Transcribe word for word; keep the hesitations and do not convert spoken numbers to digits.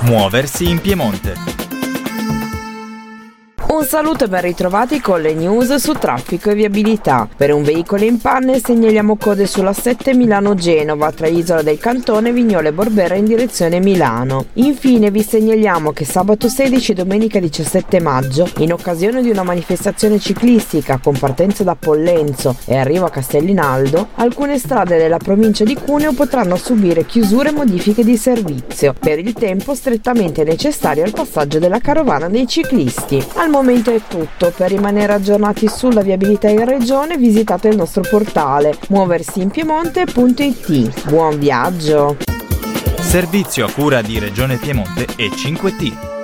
Muoversi in Piemonte. Un saluto e ben ritrovati con le news su traffico e viabilità. Per un veicolo in panne segnaliamo code sulla sette Milano-Genova tra Isola del Cantone, Vignole e Borbera in direzione Milano. Infine vi segnaliamo che sabato sedici e domenica diciassette maggio, in occasione di una manifestazione ciclistica con partenza da Pollenzo e arrivo a Castellinaldo, alcune strade della provincia di Cuneo potranno subire chiusure e modifiche di servizio per il tempo strettamente necessario al passaggio della carovana dei ciclisti. Al momento è tutto. Per rimanere aggiornati sulla viabilità in regione visitate il nostro portale muoversi in piemonte punto it. Buon viaggio! Servizio a cura di Regione Piemonte e cinque T.